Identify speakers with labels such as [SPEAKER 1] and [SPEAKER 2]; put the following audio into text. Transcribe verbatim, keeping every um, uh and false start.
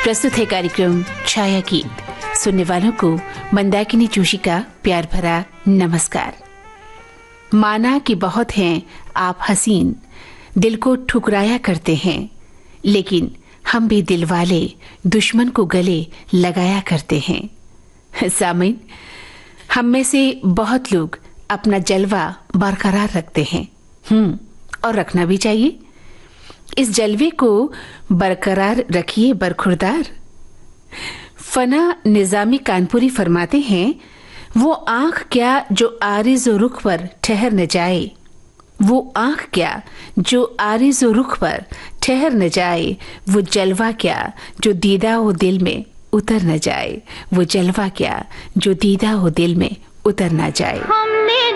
[SPEAKER 1] प्रस्तुत है कार्यक्रम छाया गीत। सुनने वालों को मंदाकिनी जोशी का प्यार भरा नमस्कार। माना कि बहुत हैं आप हसीन, दिल को ठुकराया करते हैं, लेकिन हम भी दिल वाले दुश्मन को गले लगाया करते हैं। सामीन, हम में से बहुत लोग अपना जलवा बरकरार रखते हैं, हम्म और रखना भी चाहिए। इस जलवे को बरकरार रखिए बरखुरदार। फना निजामी कानपुरी फरमाते हैं, वो आंख क्या जो आरिज़ो रुख पर ठहर न जाए, वो आंख क्या जो आरिज़ो रुख पर ठहर न जाए, वो जलवा क्या जो दीदा हो दिल में उतर न जाए, वो जलवा क्या जो दीदा हो दिल में उतर न जाए।